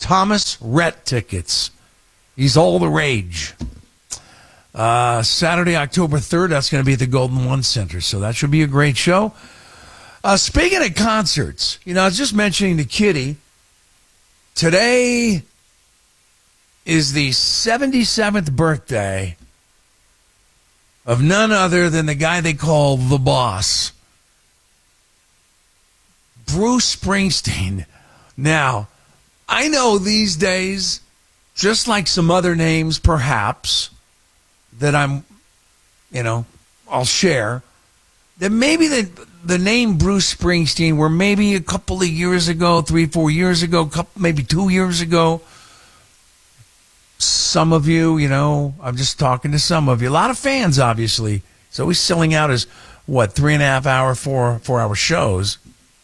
Thomas Rhett tickets. He's all the rage. Saturday, October 3rd, that's going to be at the Golden One Center, so that should be a great show. Speaking of concerts, I was just mentioning to Kitty, today is the 77th birthday of none other than the guy they call the boss, Bruce Springsteen. Now, I know these days, just like some other names perhaps that I'll share, that maybe the name Bruce Springsteen, where maybe a couple of years ago, 3-4 years ago, maybe 2 years ago, some of you, I'm just talking to some of you. A lot of fans, obviously. He's always selling out his, 3.5 hour, 4 hour shows.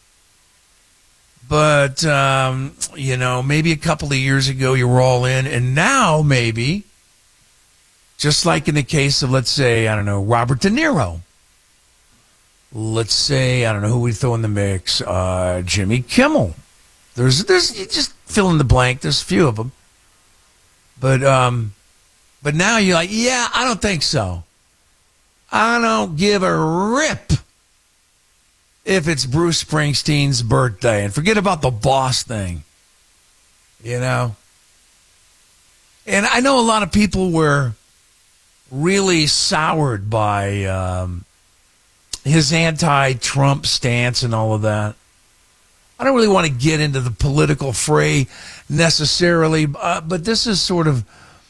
But, maybe a couple of years ago you were all in. And now maybe, just like in the case of, let's say, Robert De Niro. Let's say, who we throw in the mix. Jimmy Kimmel. There's you just fill in the blank. There's a few of them. But now you're like, yeah, I don't think so. I don't give a rip if it's Bruce Springsteen's birthday. And forget about the boss thing, And I know a lot of people were really soured by his anti-Trump stance and all of that. I don't really want to get into the political fray necessarily, but this is sort of,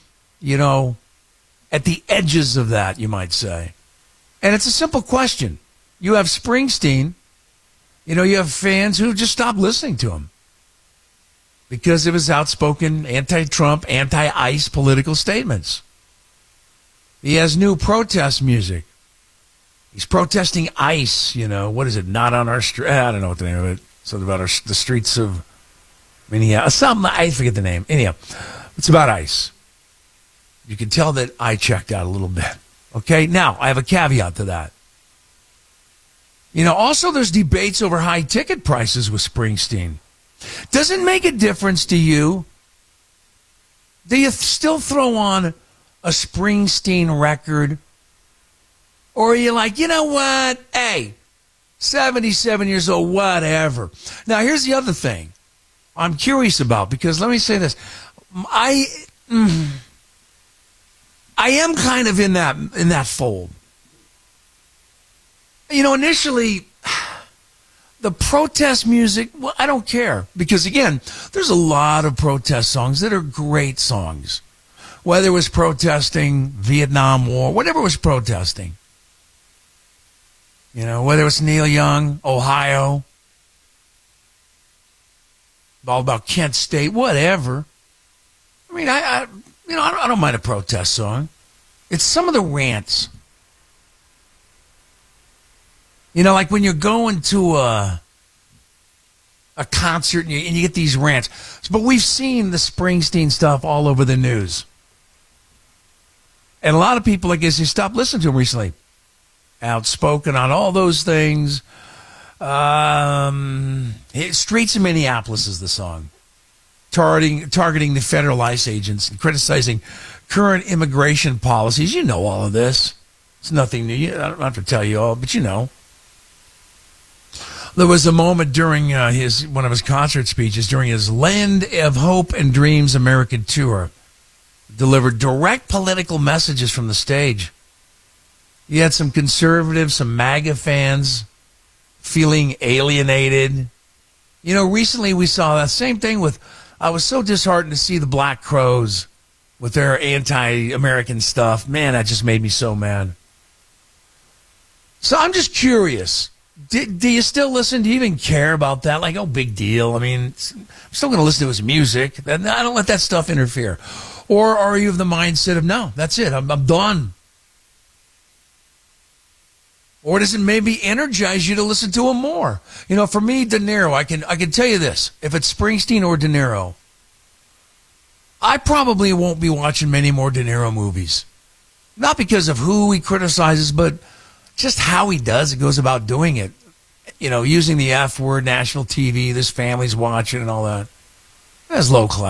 at the edges of that, you might say. And it's a simple question. You have Springsteen, you have fans who just stopped listening to him because of his outspoken anti-Trump, anti-ICE political statements. He has new protest music. He's protesting ICE, what is it, not on our street? I don't know what the name of it. Something about the streets of Minneapolis. I forget the name. Anyhow, it's about ICE. You can tell that I checked out a little bit. Okay, now I have a caveat to that. Also there's debates over high ticket prices with Springsteen. Does it make a difference to you? Do you still throw on a Springsteen record? Or are you like, you know what? Hey, 77 years old, whatever. Now, here's the other thing I'm curious about, because let me say this. I am kind of in that fold. Initially, the protest music, well, I don't care. Because, again, there's a lot of protest songs that are great songs. Whether it was protesting Vietnam War, whatever was protesting. Whether it's Neil Young, Ohio, all about Kent State, whatever. I don't mind a protest song. It's some of the rants. Like when you're going to a concert and you get these rants. But we've seen the Springsteen stuff all over the news. And a lot of people, I guess, you stopped listening to him recently. Outspoken on all those things. Streets of Minneapolis is the song. Targeting the federal ICE agents and criticizing current immigration policies. You know all of this. It's nothing new. I don't have to tell you all, but There was a moment during one of his concert speeches, during his Land of Hope and Dreams American tour, delivered direct political messages from the stage. You had some conservatives, some MAGA fans feeling alienated. Recently we saw that same thing I was so disheartened to see the Black Crowes with their anti-American stuff. Man, that just made me so mad. So I'm just curious. Do you still listen? Do you even care about that? Like, oh, big deal. I'm still going to listen to his music. I don't let that stuff interfere. Or are you of the mindset of, no, that's it. I'm done. Or does it maybe energize you to listen to him more? For me, De Niro, I can tell you this. If it's Springsteen or De Niro, I probably won't be watching many more De Niro movies. Not because of who he criticizes, but just how he goes about doing it. Using the F word, national TV, this family's watching and all that. That's low class.